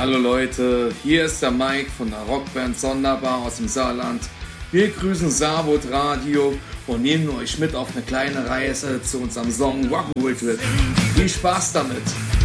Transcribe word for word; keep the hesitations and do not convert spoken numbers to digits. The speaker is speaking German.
Hallo Leute, hier ist der Mike von der Rockband Sonderbar aus dem Saarland. Wir grüßen Saarwood Radio und nehmen euch mit auf eine kleine Reise zu unserem Song Rockwood Trip. Viel Spaß damit!